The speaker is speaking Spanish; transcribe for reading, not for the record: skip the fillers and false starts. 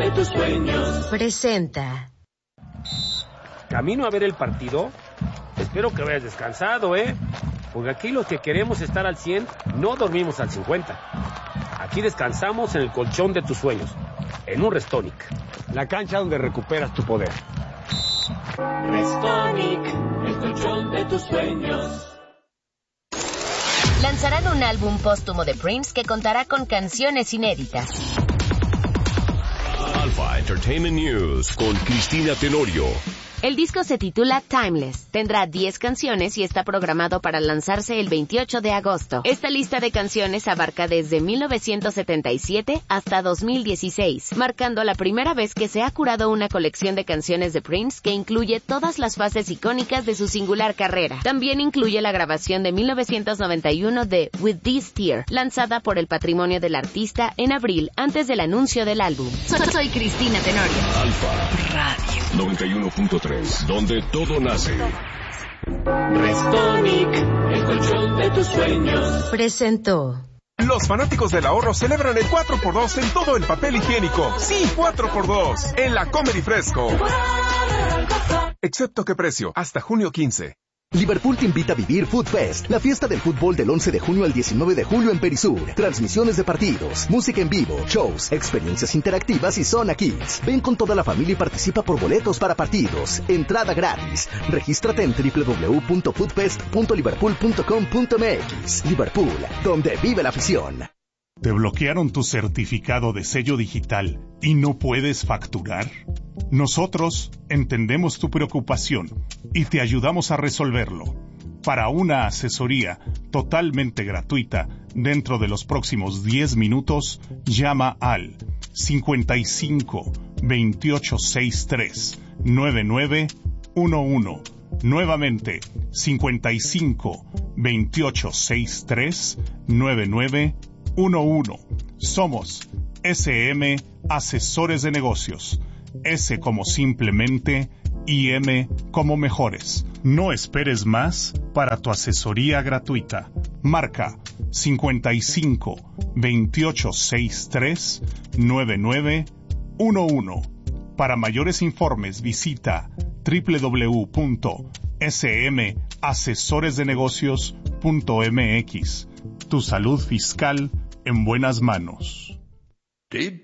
de tus sueños. Presenta. ¿Camino a ver el partido? Espero que vayas descansado, porque aquí los que queremos estar al 100 no dormimos al 50. Aquí descansamos en el colchón de tus sueños, en un Restonic, la cancha donde recuperas tu poder. Restonic, el colchón de tus sueños. Lanzarán un álbum póstumo de Prince que contará con canciones inéditas. Alpha Entertainment News con Cristina Tenorio. El disco se titula Timeless. Tendrá 10 canciones y está programado para lanzarse el 28 de agosto. Esta lista de canciones abarca desde 1977 hasta 2016, marcando la primera vez que se ha curado una colección de canciones de Prince que incluye todas las fases icónicas de su singular carrera. También incluye la grabación de 1991 de With This Tear, lanzada por el Patrimonio del Artista en abril, antes del anuncio del álbum. Soy Cristina Tenorio. Alpha Radio 91.3. Donde todo nace. Restonic, el colchón de tus sueños. Presentó. Los fanáticos del ahorro celebran el 4x2 en todo el papel higiénico. Sí, 4x2 en la Comer y Fresco. Excepto qué precio, hasta junio 15. Liverpool te invita a vivir Food Fest, la fiesta del fútbol del 11 de junio al 19 de julio en Perisur. Transmisiones de partidos, música en vivo, shows, experiencias interactivas y Zona Kids. Ven con toda la familia y participa por boletos para partidos. Entrada gratis. Regístrate en www.foodfest.liverpool.com.mx. Liverpool, donde vive la afición. ¿Te bloquearon tu certificado de sello digital y no puedes facturar? Nosotros entendemos tu preocupación y te ayudamos a resolverlo. Para una asesoría totalmente gratuita, dentro de los próximos 10 minutos, llama al 55 28 63 9911. Nuevamente, 55 28 63 9911. Somos SM Asesores de Negocios. S como simplemente y M como mejores. No esperes más para tu asesoría gratuita. Marca 55 28 63 9911. Para mayores informes visita www.smasesoresdenegocios.mx. Tu salud fiscal en buenas manos. Te